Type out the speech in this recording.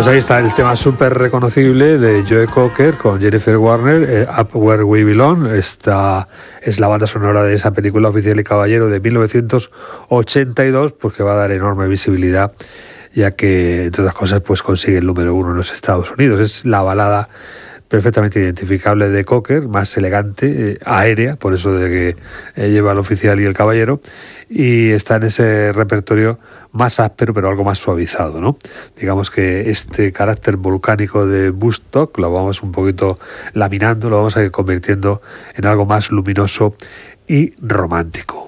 Pues ahí está el tema súper reconocible de Joe Cocker con Jennifer Warner, Up Where We Belong. Esta es la banda sonora de esa película Oficial y Caballero de 1982, pues que va a dar enorme visibilidad, ya que, entre otras cosas, pues consigue el número 1 en los Estados Unidos. Es la balada perfectamente identificable de Cocker, más elegante, aérea, por eso de que lleva el Oficial y el Caballero, y está en ese repertorio más áspero, pero algo más suavizado, ¿no? Digamos que este carácter volcánico de Woodstock lo vamos un poquito laminando, lo vamos a ir convirtiendo en algo más luminoso y romántico.